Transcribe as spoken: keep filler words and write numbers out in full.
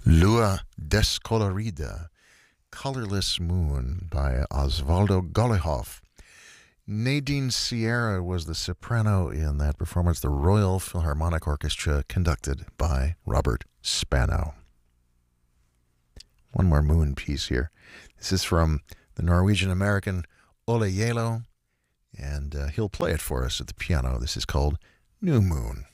Lua Descolorida, Colorless Moon by Osvaldo Golijov. Nadine Sierra was the soprano in that performance. The Royal Philharmonic Orchestra, conducted by Robert Spano. One more moon piece here. This is from the Norwegian-American Ole Yelo, and uh, he'll play it for us at the piano. This is called New Moon.